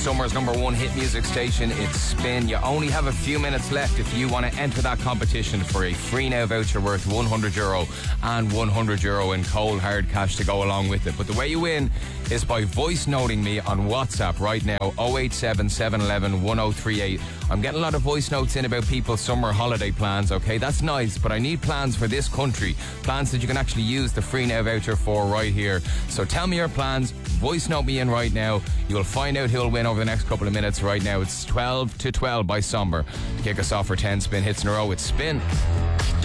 summer's #1 hit music station. It's Spin. You only have a few minutes left if you want to enter that competition for a free now voucher worth €100 and €100 in cold hard cash to go along with it. But the way you win is by voice noting me on WhatsApp right now, 087 711 1038. I'm getting a lot of voice notes in about people's summer holiday plans, okay? That's nice, but I need plans for this country. Plans that you can actually use the free now voucher for right here. So tell me your plans, voice note me in right now. You'll find out who'll win over the next couple of minutes right now. It's 12 to 12 by Somber. To kick us off for 10 Spin hits in a row, it's Spin.